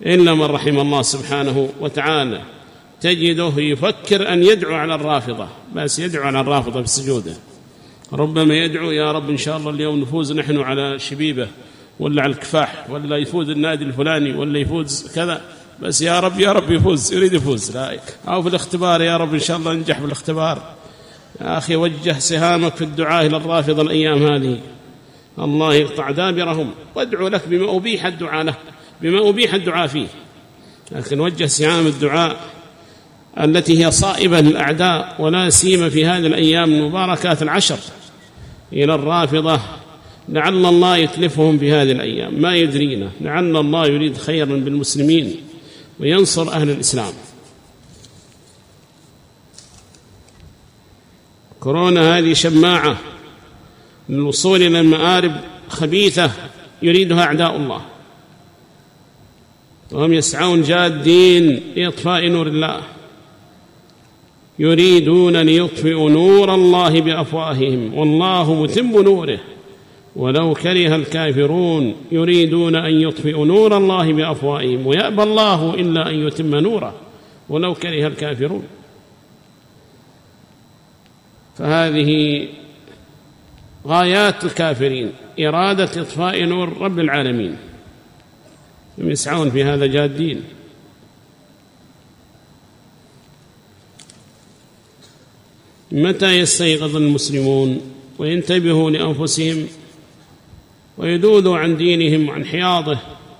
إلا من رحم الله سبحانه وتعالى تجده يفكر أن يدعو على الرافضة، بس يدعو على الرافضة بسجوده، ربما يدعو يا رب إن شاء الله اليوم نفوز نحن على شبيبة ولا على الكفاح، ولا يفوز النادي الفلاني، ولا يفوز كذا، بس يا رب يا رب يفوز، يريد يفوز. لا، أو في الاختبار يا رب إن شاء الله ننجح في الاختبار. يا أخي وجه سهامك في الدعاء إلى الرافضة الأيام هذه، الله يقطع دابرهم، وادعو لك بما أبيح الدعاء له، بما أبيح الدعاء فيه، لكن وجه سهام الدعاء التي هي صائبة للأعداء، ولا سيما في هذه الأيام المباركات العشر، إلى الرافضة. لعل الله يتلفهم في هذه الأيام، ما يدرينا، لعل الله يريد خيرا بالمسلمين وينصر أهل الإسلام. كورونا هذه شماعة للوصول إلى المآرب خبيثة يريدها أعداء الله، وهم يسعون جادين لإطفاء نور الله، يريدون ليطفئوا نور الله بأفواههم والله متم نوره ولو كره الكافرون، يريدون أن يطفئوا نور الله بأفواههم ويأبى الله إلا أن يتم نوره ولو كره الكافرون. فهذه غايات الكافرين، إرادة إطفاء نور رب العالمين، هم يسعون في هذا جادين. متى يستيقظ المسلمون وينتبهوا لأنفسهم ويذودوا عن دينهم وعن حياضه،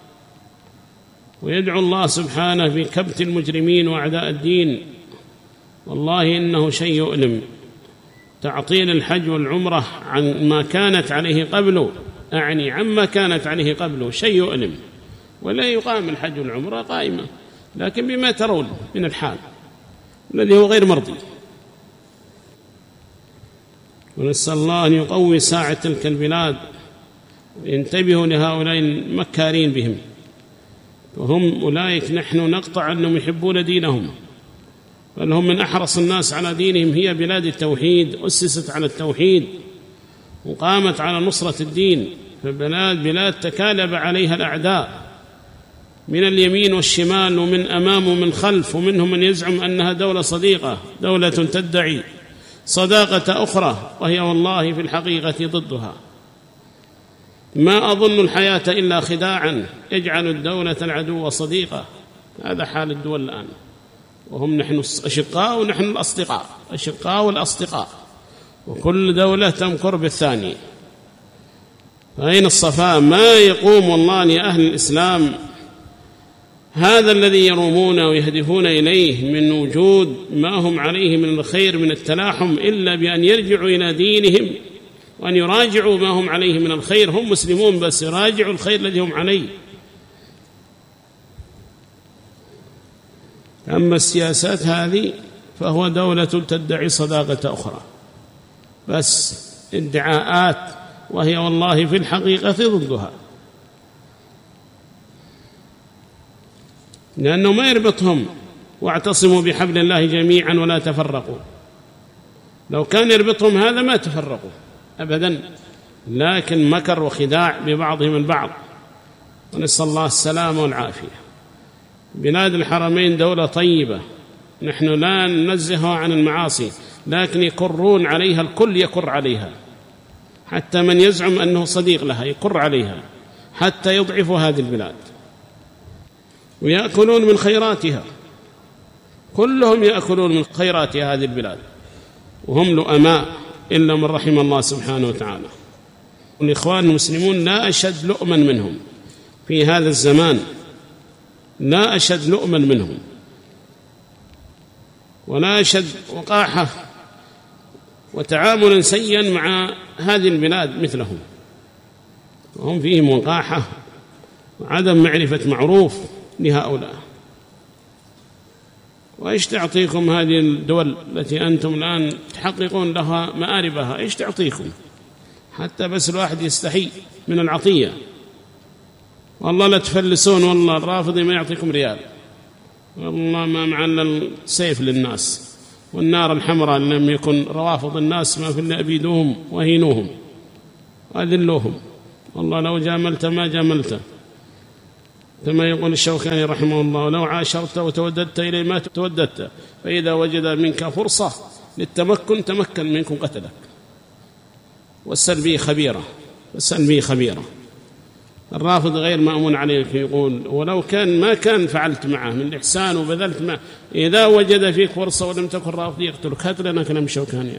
ويدعو الله سبحانه في كبت المجرمين وأعداء الدين؟ والله إنه شيء يؤلم تعطيل الحج والعمرة عن ما كانت عليه قبله، أعني عما كانت عليه قبله، شيء يؤلم. ولا يقام الحج والعمرة قائمة، لكن بما ترون من الحال الذي هو غير مرضي. ونسأل الله أن يقوي ساعة تلك البلاد وينتبهوا لهؤلاء المكارين بهم، وهم أولئك نحن نقطع أنهم يحبون دينهم، بل هم من أحرص الناس على دينهم. هي بلاد التوحيد، أسست على التوحيد وقامت على نصرة الدين، بلاد تكالب عليها الأعداء من اليمين والشمال ومن أمام ومن خلف، ومنهم من يزعم أنها دولة صديقة، دولة تدعي صداقة أخرى، وهي والله في الحقيقة ضدها. ما أظن الحياة إلا خداعا يجعل الدولة العدو صديقة. هذا حال الدول الآن، وهم نحن أشقاء ونحن الأصدقاء، أشقاء والأصدقاء، وكل دولة تمكر بالثانية. فأين الصفاء؟ ما يقوم والله لأهل الإسلام هذا الذي يرومون ويهدفون إليه من وجود ما هم عليه من الخير من التلاحم، إلا بأن يرجعوا إلى دينهم وأن يراجعوا ما هم عليه من الخير. هم مسلمون بس يراجعوا الخير الذي هم عليه. أما السياسات هذه فهو دولة تدعي صداقة أخرى، بس ادعاءات، وهي والله في الحقيقة ضدها، لأنه ما يربطهم واعتصموا بحبل الله جميعا ولا تفرقوا. لو كان يربطهم هذا ما تفرقوا أبدا، لكن مكر وخداع ببعضهم البعض، ونسأل الله السلامة والعافية. بلاد الحرمين دولة طيبة، نحن لا ننزهها عن المعاصي، لكن يكرون عليها، الكل يكر عليها، حتى من يزعم أنه صديق لها يكر عليها حتى يضعفوا هذه البلاد، ويأكلون من خيراتها، كلهم يأكلون من خيرات هذه البلاد، وهم لؤماء إلا من رحم الله سبحانه وتعالى. والإخوان المسلمون لا أشد لؤما منهم في هذا الزمان، لا أشد لؤما منهم، ولا أشد وقاحة وتعاملا سيئا مع هذه البلاد مثلهم، وهم فيهم وقاحة وعدم معرفة معروف لهؤلاء. وإيش تعطيكم هذه الدول التي أنتم الآن تحققون لها مآربها؟ إيش تعطيكم؟ حتى بس الواحد يستحي من العطية. والله لا تفلسون، والله الرافضي ما يعطيكم ريال، والله ما معنا السيف للناس والنار الحمراء، لم يكن روافض الناس ما في إلا أبيدوهم وهينوهم وأذلوهم. والله لو جاملت ما جاملته، كما يقول الشوكاني رحمه الله: لو عاشرت وتوددت إليه ما توددت، فإذا وجد منك فرصة للتمكن تمكن منكم قتلك. والسلبية خبيرة. الرافض غير مأمون عليك، يقول ولو كان ما كان فعلت معه من الإحسان وبذلت معه، إذا وجد فيك فرصة ولم تكن رافض يقتلك. هات لنا كلام الشوكاني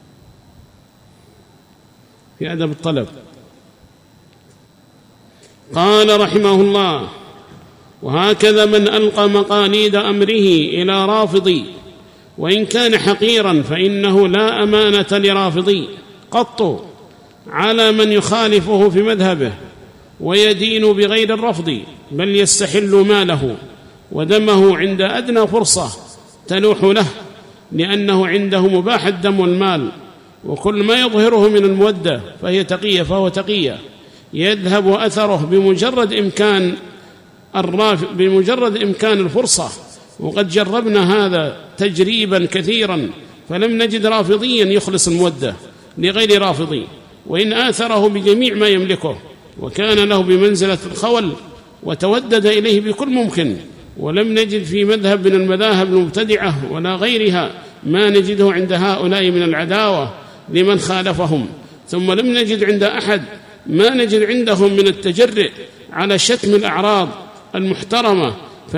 في أدب الطلب. قال رحمه الله: وهكذا من ألقى مقاليد أمره إلى رافضي وإن كان حقيرا فإنه لا أمانة لرافضي قط على من يخالفه في مذهبه ويدين بغير الرفض، بل يستحل ماله ودمه عند أدنى فرصة تلوح له، لأنه عنده مباح الدم والمال، وكل ما يظهره من المودة فهو تقية يذهب أثره بمجرد إمكان الفرصة. وقد جربنا هذا تجريبا كثيرا فلم نجد رافضيا يخلص المودة لغير رافضي، وإن آثره بجميع ما يملكه وكان له بمنزلة الخول وتودد إليه بكل ممكن، ولم نجد في مذهب من المذاهب المبتدعة ولا غيرها ما نجده عند هؤلاء من العداوة لمن خالفهم. ثم لم نجد عند أحد ما نجد عندهم من التجرئ على شتم الأعراض المحترمة،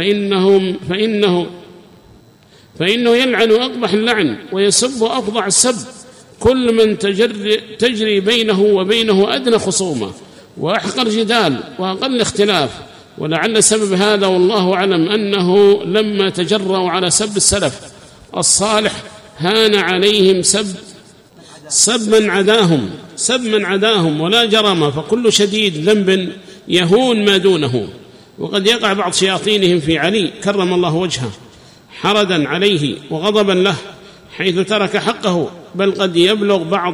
فإنه يلعن أقبح اللعن ويسب أفظع السب كل من تجري بينه وبينه أدنى خصومة وأحقر جدال وأقل اختلاف. ولعل سبب هذا والله أعلم أنه لما تجرأوا على سب السلف الصالح هان عليهم سب من عداهم ولا جرم، فكل شديد ذنب يهون ما دونه. وقد يقع بعض شياطينهم في علي كرم الله وجهه حردا عليه وغضبا له حيث ترك حقه، بل قد يبلغ بعض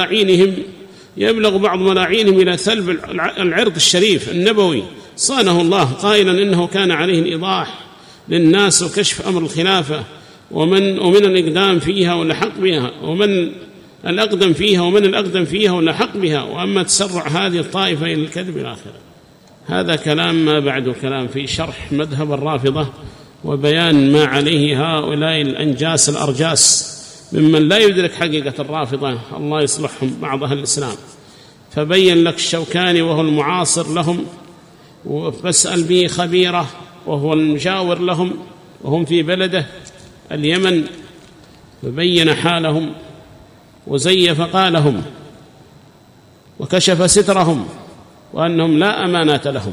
ملاعينهم إلى سلب العرض الشريف النبوي صانه الله، قائلا إنه كان عليه الإيضاح للناس وكشف أمر الخلافة ومن الإقدام فيها والحق بها، ومن الأقدم فيها والحق بها، وأما تسرع هذه الطائفة إلى الكذب إلى آخره. هذا كلام ما بعده كلام في شرح مذهب الرافضة وبيان ما عليه هؤلاء الأنجاس الأرجاس ممن لا يدرك حقيقة الرافضة، الله يصلحهم بعض أهل الإسلام. فبين لك الشوكاني وهو المعاصر لهم، وفاسأل به خبيرة وهو المجاور لهم وهم في بلده اليمن، فبين حالهم وزيف قالهم وكشف سترهم وأنهم لا أمانة لهم.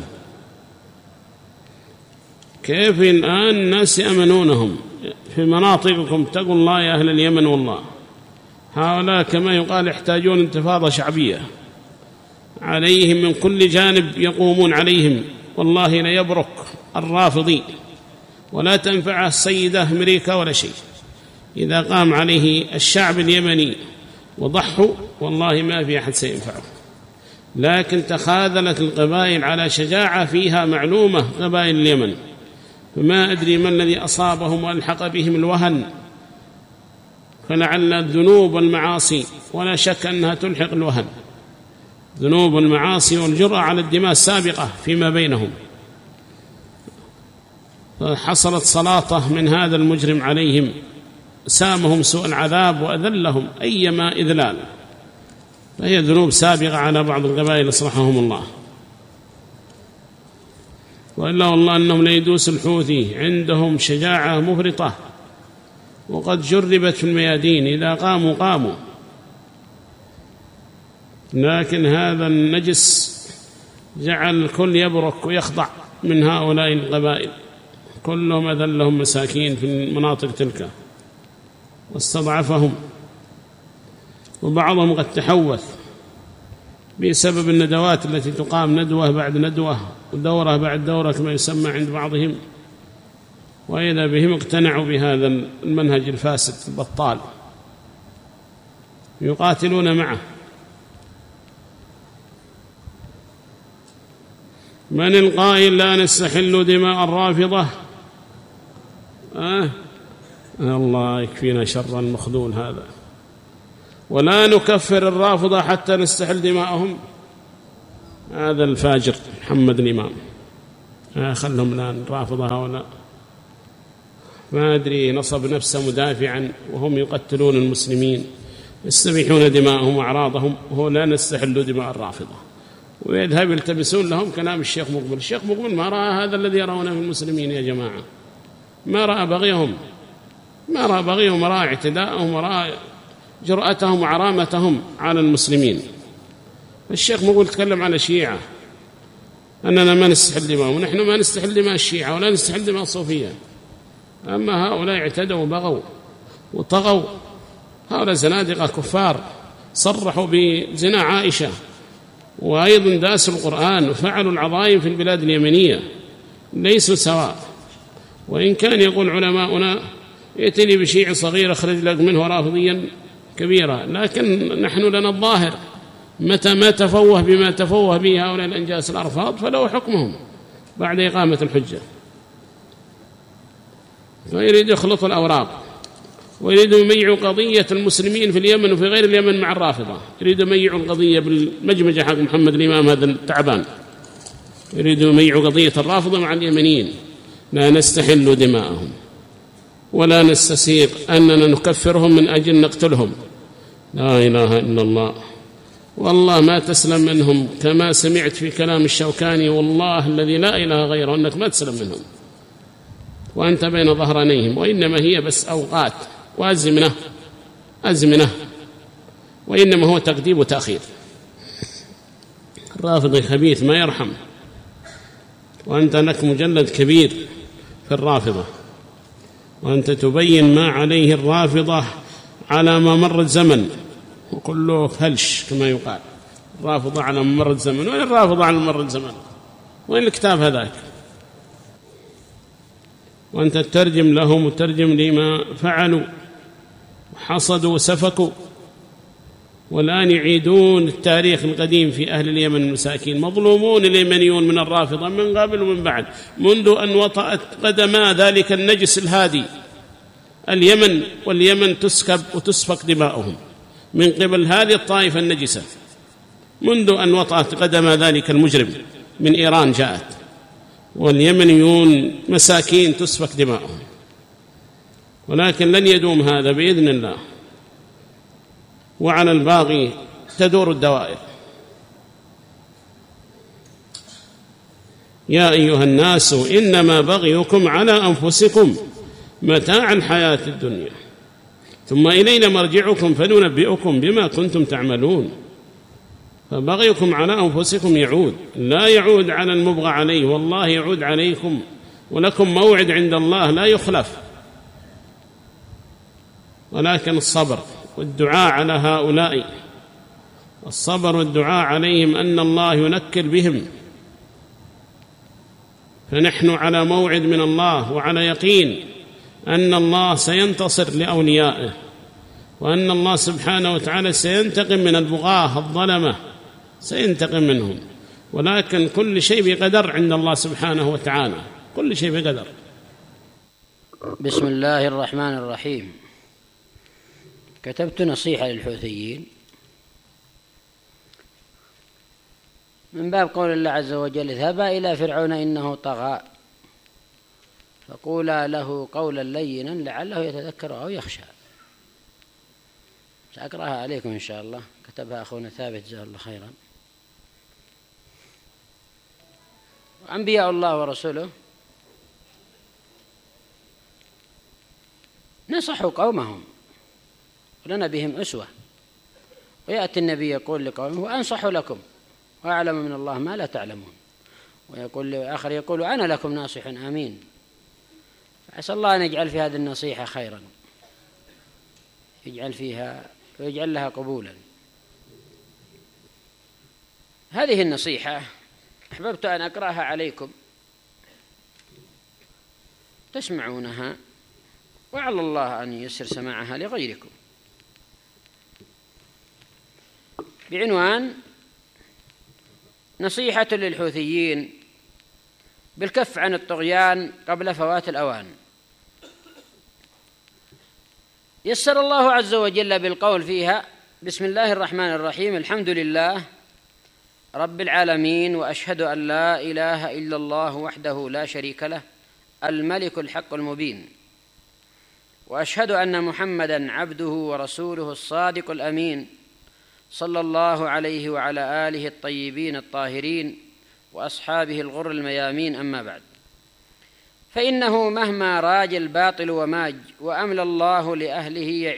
كيف الآن الناس يأمنونهم في مناطقكم؟ تقول الله يا أهل اليمن والله هؤلاء كما يقال يحتاجون انتفاضة شعبية عليهم من كل جانب، يقومون عليهم والله لا يبرك الرافضي ولا تنفعه السيدة أمريكا ولا شيء. إذا قام عليه الشعب اليمني وضحوا والله ما في أحد سينفعه. لكن تخاذلت القبائل على شجاعة فيها معلومة قبائل اليمن، فما أدري ما الذي أصابهم وألحق بهم الوهن، فلعل الذنوب والمعاصي، ولا شك أنها تلحق الوهن، ذنوب المعاصي والجرأة على الدماء السابقة فيما بينهم. فحصلت سلاطة من هذا المجرم عليهم، سامهم سوء العذاب وأذلهم أيما إذلال، فهي ذنوب سابقة على بعض القبائل أصلحهم الله. وإلا والله أنهم ليدوس الحوثي عندهم شجاعة مفرطة، وقد جربت في الميادين إذا قاموا، لكن هذا النجس جعل الكل يبرك ويخضع من هؤلاء القبائل، كلهم أذلهم مساكين في المناطق تلك واستضعفهم، وبعضهم قد تحوث بسبب الندوات التي تقام ندوة بعد ندوة ودورة بعد دورة كما يسمى عند بعضهم، وإذا بهم اقتنعوا بهذا المنهج الفاسد البطال يقاتلون معه. من القائل لا نستحل دماء الرافضة؟ الله يكفينا شر المخذول هذا. ولا نكفر الرافضة حتى نستحل دماءهم؟ هذا الفاجر محمد الإمام خلهم الآن رافضة هؤلاء، ما أدري، نصب نفسه مدافعا وهم يقتلون المسلمين، يستبيحون دماءهم وأعراضهم، وهو لا نستحل دماء الرافضة، ويذهب يلتمسون لهم كلام الشيخ مقبل. الشيخ مقبل ما رأى هذا الذي يرونه في المسلمين يا جماعة، ما رأى بغيهم، ما رأى بغيهم، رأى اعتداءهم ورأى جرأتهم وعرامتهم على المسلمين. الشيخ مقبل تكلم على الشيعة أننا ما نستحل دماءهم، ونحن ما نستحل دماء الشيعة ولا نستحل دماء الصوفية. أما هؤلاء اعتدوا وبغوا وطغوا، هؤلاء زنادقة كفار صرحوا بزنا عائشة، وأيضا داسوا القرآن وفعلوا العظائم في البلاد اليمنية، ليسوا سواء. وإن كان يقول علماؤنا ائتني بشيء صغير أخرج لك منه رافضيا كبيرا، لكن نحن لنا الظاهر، متى ما تفوه بما تفوه به هؤلاء الأنجاس الأرفاض فله حكمهم بعد إقامة الحجة. فيريد يخلط الأوراق، ويريد يميع قضية المسلمين في اليمن وفي غير اليمن مع الرافضة، يريد يميع القضية بالمجمجة حق محمد الإمام هذا التعبان، يريد يميع قضية الرافضة مع اليمنيين. لا نستحل دماءهم ولا نستسيق أننا نكفرهم من أجل نقتلهم، لا إله إلا الله. والله ما تسلم منهم، كما سمعت في كلام الشوكاني، والله الذي لا إله غيره أنك ما تسلم منهم وأنت بين ظهرانيهم، وإنما هي بس أوقات وأزمنة، وإنما هو تقديم وتأخير. الرافضي خبيث ما يرحم، وأنت لك مجلد كبير في الرافضة، وأنت تبين ما عليه الرافضة على ما مر الزمن، وكله هلش كما يقال، الرافضة على مر الزمن. وين الرافضة على مر الزمن؟ وين الكتاب هذاك؟ وأنت تترجم لهم وترجم لما فعلوا وحصدوا وسفكوا، والآن يعيدون التاريخ القديم في أهل اليمن المساكين، مظلومون اليمنيون من الرافضة من قبل ومن بعد، منذ أن وطأت قدما ذلك النجس الهادي اليمن، واليمن تسكب وتسفك دماؤهم من قبل هذه الطائفة النجسة، منذ أن وطأت قدم ذلك المجرم من إيران جاءت، واليمنيون مساكين تسفك دماؤهم. ولكن لن يدوم هذا بإذن الله، وعلى الباغي تدور الدوائر. يا أيها الناس إنما بغيكم على أنفسكم متاع الحياة الدنيا، ثم إلينا مرجعكم فننبئكم بما كنتم تعملون. فبغيكم على أنفسكم يعود، لا يعود على المبغى عليه، والله يعود عليكم، ولكم موعد عند الله لا يخلف. ولكن الصبر والدعاء على هؤلاء، الصبر والدعاء عليهم أن الله ينكل بهم، فنحن على موعد من الله وعلى يقين أن الله سينتصر لأوليائه، وأن الله سبحانه وتعالى سينتقم من البغاة الظلمة، سينتقم منهم. ولكن كل شيء بقدر عند الله سبحانه وتعالى، كل شيء بقدر. بسم الله الرحمن الرحيم. كتبت نصيحة للحوثيين من باب قول الله عز وجل: اذهبا إلى فرعون إنه طغى فقولا له قولا لينا لعله يتذكر أو يخشى. سأقرأها عليكم إن شاء الله، كتبها أخونا ثابت جزاه الله خيرا. أنبياء الله ورسوله نصحوا قومهم ولنا بهم أسوة، ويأتي النبي يقول لقومه: وأنصح لكم وأعلم من الله ما لا تعلمون، ويقول آخر يقول: أنا لكم ناصح أمين. عسى الله أن يجعل في هذه النصيحة خيرا، يجعل فيها ويجعل لها قبولا. هذه النصيحة أحببت أن أقرأها عليكم تسمعونها، وعلى الله أن ييسر سماعها لغيركم، بعنوان: نصيحة للحوثيين بالكف عن الطغيان قبل فوات الأوان. يسر الله عز وجل بالقول فيها: بسم الله الرحمن الرحيم، الحمد لله رب العالمين، وأشهد أن لا إله إلا الله وحده لا شريك له الملك الحق المبين، وأشهد أن محمدًا عبده ورسوله الصادق الأمين، صلى الله عليه وعلى آله الطيبين الطاهرين وأصحابه الغر الميامين. أما بعد، فإنه مهما راج الباطل وماج وأملى الله لأهله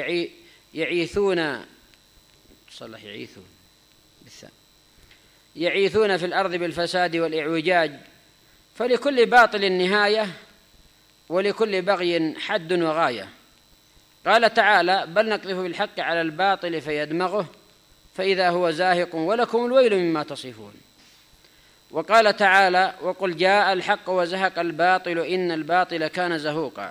يعيثون في الأرض بالفساد والإعوجاج، فلكل باطل نهاية ولكل بغي حد وغاية. قال تعالى: بل نقذف بالحق على الباطل فيدمغه فإذا هو زاهق ولكم الويل مما تصفون. وقال تعالى: وقل جاء الحق وزهق الباطل إن الباطل كان زهوقا.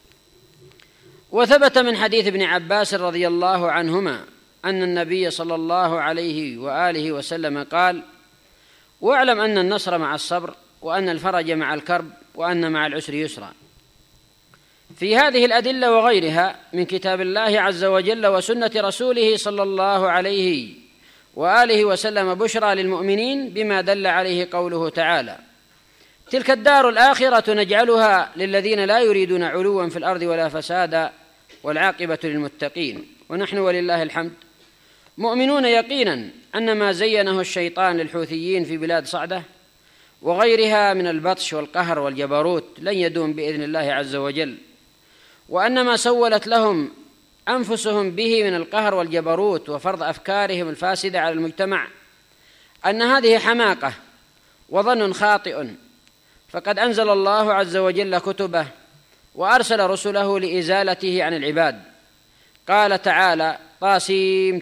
وثبت من حديث ابن عباس رضي الله عنهما أن النبي صلى الله عليه وآله وسلم قال: واعلم أن النصر مع الصبر، وأن الفرج مع الكرب، وأن مع العسر يسرا. في هذه الأدلة وغيرها من كتاب الله عز وجل وسنة رسوله صلى الله عليه وآله وسلم بشرى للمؤمنين بما دل عليه قوله تعالى: تلك الدار الآخرة نجعلها للذين لا يريدون علوا في الأرض ولا فسادا والعاقبة للمتقين. ونحن ولله الحمد مؤمنون يقينا أن ما زينه الشيطان للحوثيين في بلاد صعدة وغيرها من البطش والقهر والجبروت لن يدوم بإذن الله عز وجل، وأن ما سولت لهم أنفسهم به من القهر والجبروت وفرض أفكارهم الفاسدة على المجتمع أن هذه حماقة وظن خاطئ، فقد أنزل الله عز وجل كتبه وأرسل رسله لإزالته عن العباد. قال تعالى: طاسيم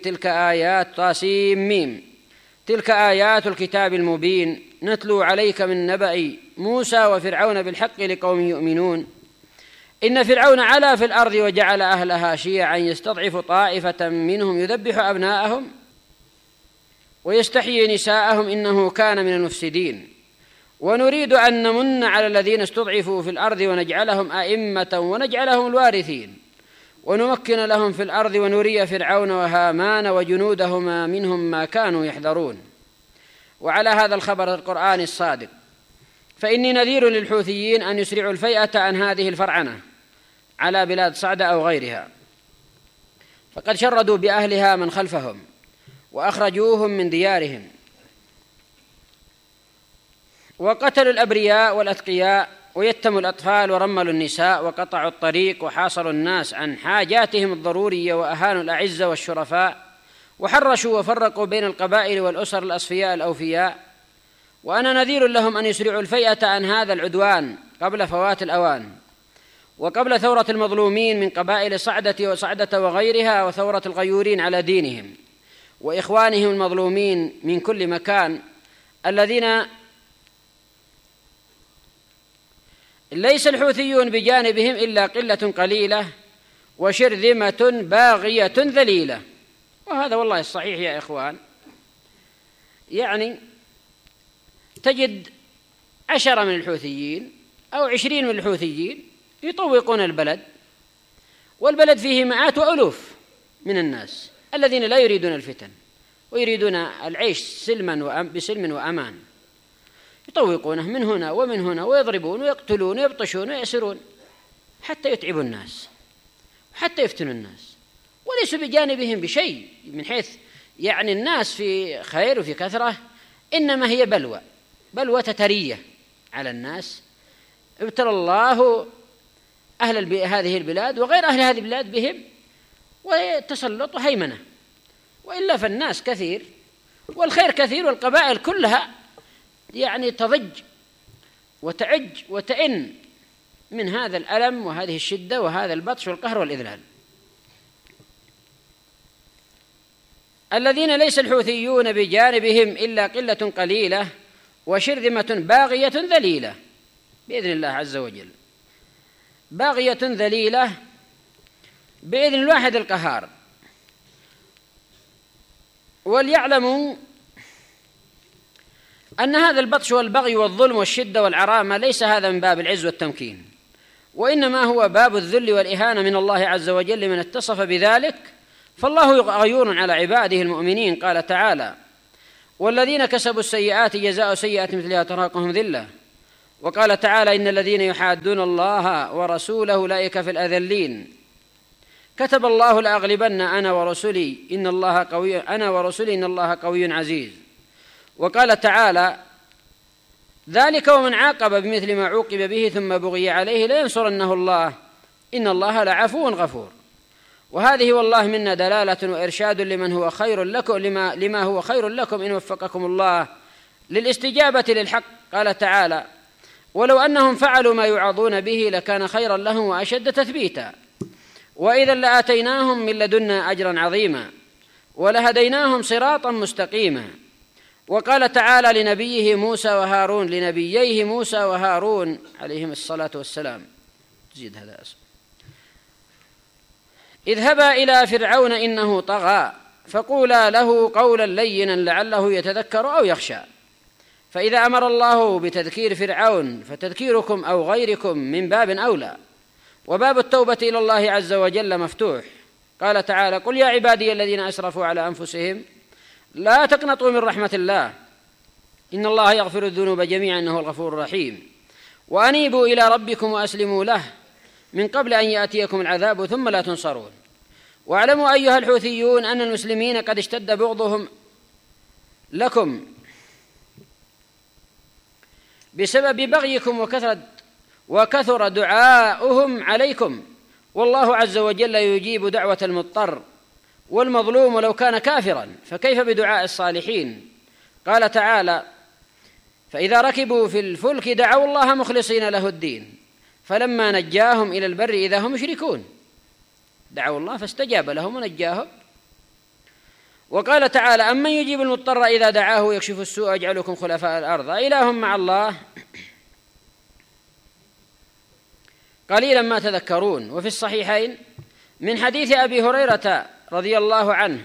تلك آيات الكتاب المبين نتلو عليك من نبأ موسى وفرعون بالحق لقوم يؤمنون. إن فرعون علا في الأرض وجعل أهلها شيعا يستضعف طائفة منهم يذبح أبناءهم ويستحيي نساءهم إنه كان من المفسدين. ونريد أن نمن على الذين استضعفوا في الأرض ونجعلهم أئمة ونجعلهم الوارثين ونمكن لهم في الأرض ونري فرعون وهامان وجنودهما منهم ما كانوا يحذرون. وعلى هذا الخبر القرآني الصادق فإني نذير للحوثيين أن يسرعوا الفيئة عن هذه الفرعنة على بلاد صعدة أو غيرها، فقد شردوا بأهلها من خلفهم وأخرجوهم من ديارهم وقتلوا الأبرياء والأتقياء ويتموا الأطفال ورملوا النساء وقطعوا الطريق وحاصروا الناس عن حاجاتهم الضرورية وأهانوا الأعزة والشرفاء وحرشوا وفرقوا بين القبائل والأسر الأصفياء الأوفياء. وأنا نذير لهم أن يسرعوا الفيئة عن هذا العدوان قبل فوات الأوان وقبل ثورة المظلومين من قبائل صعدة وغيرها وثورة الغيورين على دينهم وإخوانهم المظلومين من كل مكان الذين ليس الحوثيون بجانبهم إلا قلة قليلة وشرذمة باغية ذليلة. وهذا والله الصحيح يا إخوان، يعني تجد 10 من الحوثيين أو 20 من الحوثيين يطوقون البلد، والبلد فيه مئات وألوف من الناس الذين لا يريدون الفتن ويريدون العيش بسلم وأمان، يطوقونه من هنا ومن هنا ويضربون ويقتلون ويبطشون ويأسرون حتى يتعبوا الناس حتى يفتنوا الناس، وليسوا بجانبهم بشيء من حيث يعني الناس في خير وفي كثرة، إنما هي بلوى تترية على الناس. ابتلى الله أهل هذه البلاد وغير أهل هذه البلاد بهم وتسلط وهيمنة، وإلا فالناس كثير والخير كثير والقبائل كلها يعني تضج وتعج وتئن من هذا الألم وهذه الشدة وهذا البطش والقهر والإذلال. الذين ليس الحوثيون بجانبهم إلا قلة قليلة وشرذمة باغية ذليلة بإذن الله عز وجل، باغية ذليلة بإذن الواحد القهار. وليعلموا أن هذا البطش والبغي والظلم والشدة والعرامة ليس هذا من باب العز والتمكين، وإنما هو باب الذل والإهانة من الله عز وجل لمن اتصف بذلك، فالله غيور على عباده المؤمنين. قال تعالى: والذين كسبوا السيئات جزاء سيئة مثلها ترهقهم ذلة. وقال تعالى: إن الذين يحادون الله ورسوله أولئك في الأذلين. كتب الله لأغلبن أنا ورسلي إن الله قوي عزيز. وقال تعالى: ذلك ومن عاقب بمثل ما عوقب به ثم بغي عليه لينصرنه الله إن الله لعفو غفور. وهذه والله منا دلالة وإرشاد لما هو خير لكم إن وفقكم الله للاستجابة للحق. قال تعالى: ولو أنهم فعلوا ما يوعظون به لكان خيرا لهم وأشد تثبيتا وإذا لآتيناهم من لدنا أجرا عظيما ولهديناهم صراطا مستقيما. وقال تعالى لنبييه موسى وهارون عليهم الصلاة والسلام: تزيد هذا اسم: اذهبا إلى فرعون إنه طغى فقولا له قولا لينا لعله يتذكر أو يخشى. فإذا أمر الله بتذكير فرعون فتذكيركم أو غيركم من باب أولى، وباب التوبة إلى الله عز وجل مفتوح. قال تعالى: قل يا عبادي الذين أسرفوا على أنفسهم لا تقنطوا من رحمة الله إن الله يغفر الذنوب جميعا إنه الغفور الرحيم وأنيبوا إلى ربكم وأسلموا له من قبل أن يأتيكم العذاب ثم لا تنصرون. واعلموا أيها الحوثيون أن المسلمين قد اشتد بغضهم لكم بسبب بغيكم وكثر دعاؤهم عليكم، والله عز وجل يجيب دعوة المضطر والمظلوم ولو كان كافرا، فكيف بدعاء الصالحين؟ قال تعالى: فإذا ركبوا في الفلك دعوا الله مخلصين له الدين فلما نجاهم إلى البر إذا هم يشركون. دعوا الله فاستجاب لهم ونجاهم. وقال تعالى: أمن يجيب المضطر إذا دعاه ويكشف السوء يجعلكم خلفاء الأرض أإله مع الله قليلا ما تذكرون. وفي الصحيحين من حديث أبي هريرة رضي الله عنه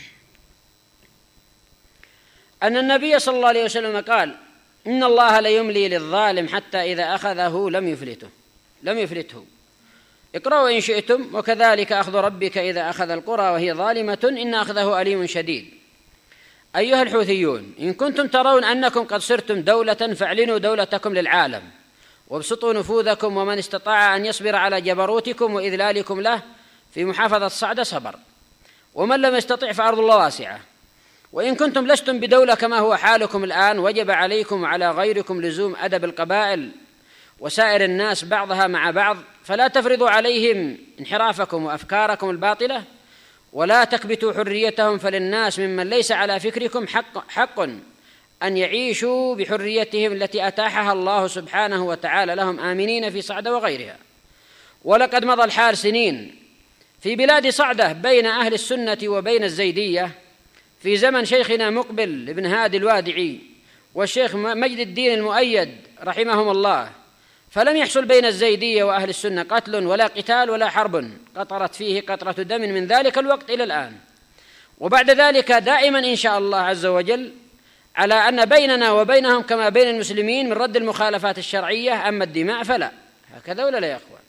أن النبي صلى الله عليه وسلم قال: إن الله ليملي للظالم حتى إذا أخذه لم يفلته. اقرأوا إن شئتم: وكذلك أخذ ربك إذا أخذ القرى وهي ظالمة إن أخذه أليم شديد. أيها الحوثيون، إن كنتم ترون أنكم قد صرتم دولة فاعلنوا دولتكم للعالم وابسطوا نفوذكم، ومن استطاع أن يصبر على جبروتكم وإذلالكم له في محافظة صعدة صبر، ومن لم يستطع فأرض الله واسعة. وإن كنتم لستم بدولة كما هو حالكم الآن وجب عليكم وعلى غيركم لزوم أدب القبائل وسائر الناس بعضها مع بعض، فلا تفرضوا عليهم انحرافكم وأفكاركم الباطلة ولا تكبتوا حريتهم، فللناس ممن ليس على فكركم حق أن يعيشوا بحريتهم التي أتاحها الله سبحانه وتعالى لهم آمنين في صعدة وغيرها. ولقد مضى الحال سنين في بلاد صعدة بين أهل السنة وبين الزيدية في زمن شيخنا مقبل بن هادي الوادعي والشيخ مجد الدين المؤيد رحمهم الله، فلم يحصل بين الزيدية وأهل السنة قتل ولا قتال ولا حرب قطرت فيه قطرة دم من ذلك الوقت إلى الآن. وبعد ذلك دائما إن شاء الله عز وجل على أن بيننا وبينهم كما بين المسلمين من رد المخالفات الشرعية، أما الدماء فلا. هكذا ولا لا يا أخوان؟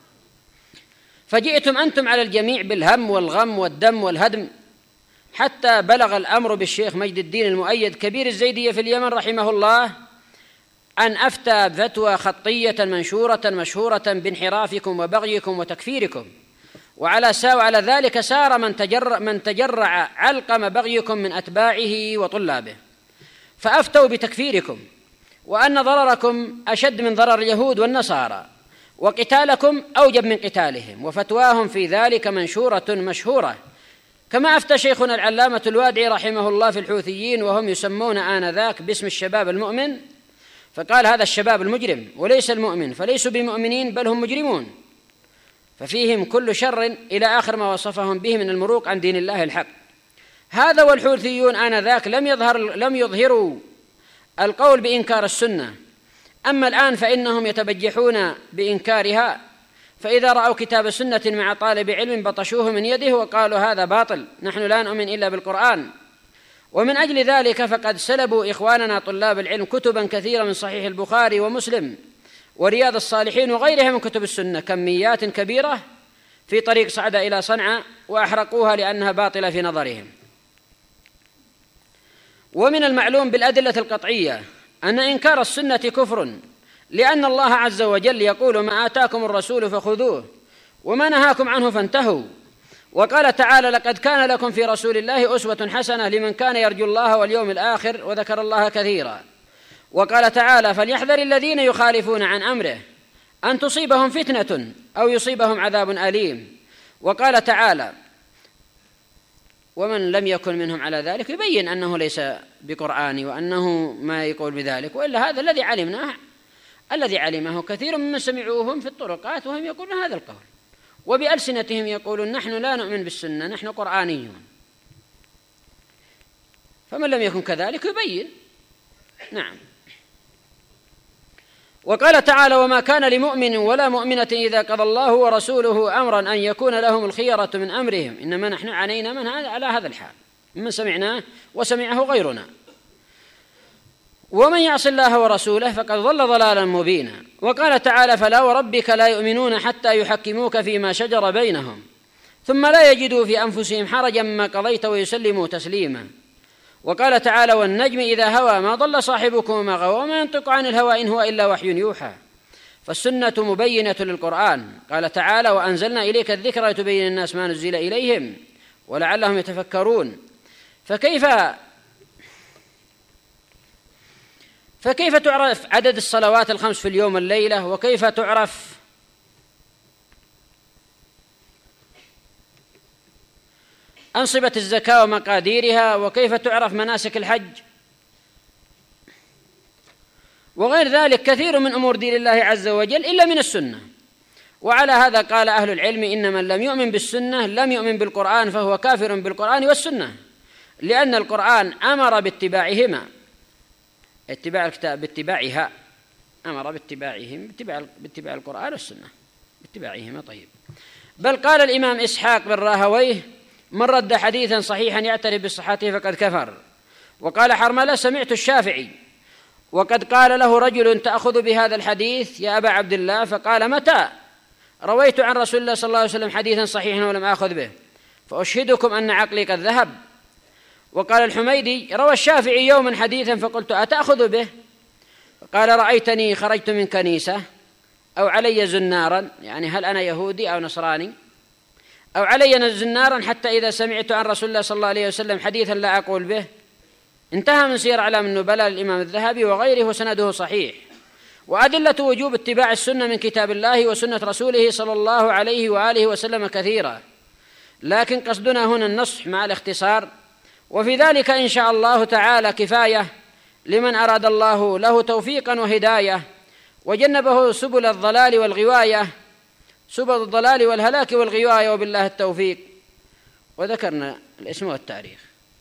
فجئتم أنتم على الجميع بالهم والغم والدم والهدم، حتى بلغ الأمر بالشيخ مجد الدين المؤيد كبير الزيدية في اليمن رحمه الله أن أفتى بفتوى خطية منشورة مشهورة بانحرافكم وبغيكم وتكفيركم، وعلى ذلك سار من تجرع علقم بغيكم من أتباعه وطلابه، فأفتوا بتكفيركم وأن ضرركم أشد من ضرر اليهود والنصارى وقتالكم أوجب من قتالهم، وفتواهم في ذلك منشورة مشهورة، كما أفتى شيخنا العلامة الوادعي رحمه الله في الحوثيين وهم يسمون آنذاك باسم الشباب المؤمن، فقال: هذا الشباب المجرم وليس المؤمن، فليسوا بمؤمنين بل هم مجرمون، ففيهم كل شر إلى آخر ما وصفهم به من المروق عن دين الله الحق. هذا والحوثيون آنذاك لم يظهروا القول بإنكار السنة، أما الآن فإنهم يتبجحون بإنكارها، فإذا رأوا كتاب سنة مع طالب علم بطشوه من يده وقالوا: هذا باطل، نحن لا نؤمن إلا بالقرآن. ومن أجل ذلك فقد سلبوا إخواننا طلاب العلم كتبا كثيرة من صحيح البخاري ومسلم ورياض الصالحين وغيرها من كتب السنة كميات كبيرة في طريق صعدة إلى صنعاء، وأحرقوها لأنها باطلة في نظرهم. ومن المعلوم بالأدلة القطعية أن إنكار السنة كفر، لأن الله عز وجل يقول: ما آتاكم الرسول فخذوه وما نهاكم عنه فانتهوا. وقال تعالى: لقد كان لكم في رسول الله أسوة حسنة لمن كان يرجو الله واليوم الآخر وذكر الله كثيرا. وقال تعالى: فليحذر الذين يخالفون عن أمره أن تصيبهم فتنة أو يصيبهم عذاب أليم. وقال تعالى: ومن لم يكن منهم على ذلك، يبين أنه ليس بقرآني وأنه ما يقول بذلك، وإلا هذا الذي علمه كثير ممن سمعوهم في الطرقات وهم يقولون هذا القول، وبألسنتهم يقولون: نحن لا نؤمن بالسنة، نحن قرآنيون. فمن لم يكن كذلك يبين. نعم. وقال تعالى: وما كان لمؤمن ولا مؤمنة إذا قضى الله ورسوله أمرا أن يكون لهم الخيرة من أمرهم، إنما نحن عنينا من على هذا الحال من سمعناه وسمعه غيرنا. ومن يعص الله ورسوله فقد ضل ضلالا مبينا. وقال تعالى: فلا وربك لا يؤمنون حتى يحكموك فيما شجر بينهم ثم لا يجدوا في أنفسهم حرجا مما قضيت ويسلموا تسليما. وقال تعالى: والنجم إذا هوى ما ضل صاحبكم وما غوى وما ينطق عن الهوى إن هو إلا وحي يوحى. فالسنة مبينة للقرآن. قال تعالى: وأنزلنا إليك الذكر لتبين الناس ما نزل إليهم ولعلهم يتفكرون. فكيف تعرف عدد الصلوات الخمس في اليوم والليلة؟ وكيف تعرف أنصبة الزكاة ومقاديرها؟ وكيف تعرف مناسك الحج؟ وغير ذلك كثير من أمور دين الله عز وجل إلا من السنة. وعلى هذا قال أهل العلم: إن من لم يؤمن بالسنة لم يؤمن بالقرآن، فهو كافر بالقرآن والسنة، لأن القرآن أمر باتباعهما، اتباع الكتاب باتباعها، أمر باتباعهم، باتباع القرآن والسنة باتباعهما. طيب. بل قال الإمام إسحاق بن راهويه: من رد حديثا صحيحا يعترف بصحته فقد كفر. وقال حرملة: سمعت الشافعي وقد قال له رجل: تأخذ بهذا الحديث يا أبا عبد الله؟ فقال: متى؟ رويت عن رسول الله صلى الله عليه وسلم حديثا صحيحا ولم آخذ به، فأشهدكم أن عقلي قد ذهب. وقال الحميدي: روى الشافعي يوما حديثا فقلت: أتأخذ به؟ فقال: رأيتني خرجت من كنيسة أو علي زنارا، يعني هل أنا يهودي أو نصراني، أو علي زنارا حتى إذا سمعت عن رسول الله صلى الله عليه وسلم حديثا لا أقول به. انتهى من سير أعلام النبلاء للإمام الذهبي وغيره وسنده صحيح. وأدلة وجوب اتباع السنة من كتاب الله وسنة رسوله صلى الله عليه وآله وسلم كثيرة، لكن قصدنا هنا النصح مع الاختصار، وفي ذلك إن شاء الله تعالى كفاية لمن أراد الله له توفيقا وهداية وجنبه سبل الضلال والغواية، سبل الضلال والهلاك والغواية، وبالله التوفيق. وذكرنا الاسم والتاريخ،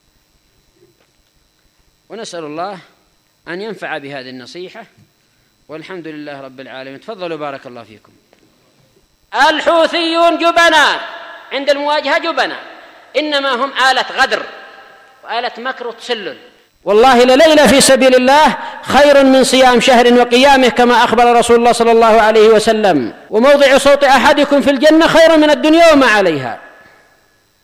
ونسأل الله أن ينفع بهذه النصيحة، والحمد لله رب العالمين. تفضلوا بارك الله فيكم. الحوثيون جبناء عند المواجهة، جبناء، إنما هم آلة غدر وآلة مكر وتسلل. والله لليلة في سبيل الله خير من صيام شهر وقيامه، كما أخبر رسول الله صلى الله عليه وسلم: وموضع صوت أحدكم في الجنة خير من الدنيا وما عليها.